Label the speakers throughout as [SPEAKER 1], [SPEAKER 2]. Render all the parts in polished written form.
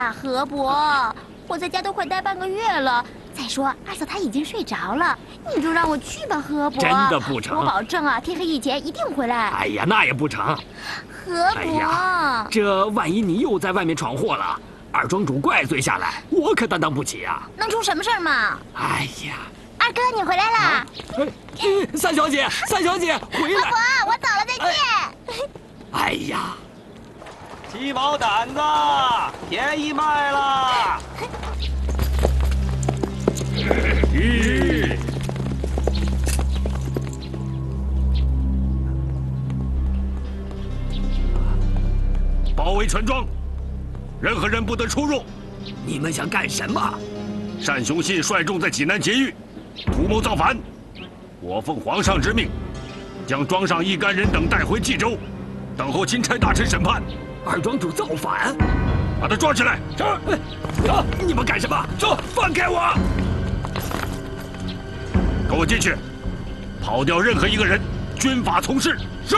[SPEAKER 1] 啊，河伯，我在家都快待半个月了。再说二嫂她已经睡着了，你就让我去吧，河伯。
[SPEAKER 2] 真的不成？
[SPEAKER 1] 我保证啊，天黑以前一定回来。
[SPEAKER 2] 哎呀，那也不成。
[SPEAKER 1] 河伯，
[SPEAKER 2] 哎呀，这万一你又在外面闯祸了，二庄主怪罪下来，我可担当不起啊。
[SPEAKER 1] 能出什么事儿嘛？
[SPEAKER 2] 哎呀，
[SPEAKER 1] 二哥，你回来啦！
[SPEAKER 2] 三小姐，三小姐，回来！
[SPEAKER 1] 河伯，我走了，再见。
[SPEAKER 2] 哎呀，
[SPEAKER 3] 鸡毛掸子，便宜卖了。
[SPEAKER 4] 包围全庄，任何人不得出入。
[SPEAKER 2] 你们想干什么？
[SPEAKER 4] 单雄信率众在济南劫狱，图谋造反。我奉皇上之命，将庄上一干人等带回冀州，等候钦差大臣审判。
[SPEAKER 2] 二庄主造反，
[SPEAKER 4] 把他抓起来！
[SPEAKER 2] 是。你们干什么？走，放开我！
[SPEAKER 4] 跟我进去，跑掉任何一个人，军法从事。
[SPEAKER 2] 是。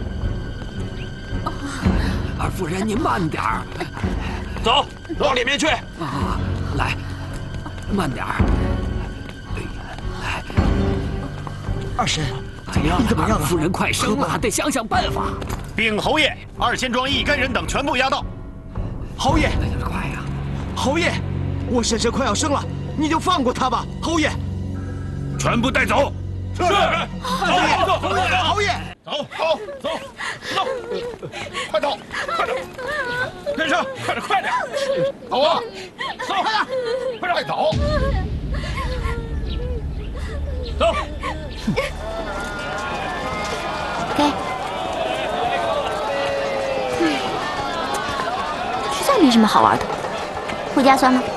[SPEAKER 2] 二夫人，您慢点儿。
[SPEAKER 3] 走，往里面去。
[SPEAKER 2] 啊，来，慢点儿。来，
[SPEAKER 5] 二婶，
[SPEAKER 2] 怎么样？
[SPEAKER 5] 你怎么样啊？
[SPEAKER 2] 夫人快生了，得想想办法。
[SPEAKER 6] 禀侯爷，二仙庄一干人等全部押到。
[SPEAKER 5] 侯爷，
[SPEAKER 2] 快呀！
[SPEAKER 5] 侯爷，我婶婶快要生了，你就放过她吧，侯爷。
[SPEAKER 4] 全部带走。
[SPEAKER 6] 是。
[SPEAKER 5] 侯爷，
[SPEAKER 6] 走，快走，快点，跟上，快点，走啊，走，快走，走。
[SPEAKER 1] 给。实在没什么好玩的，回家算了。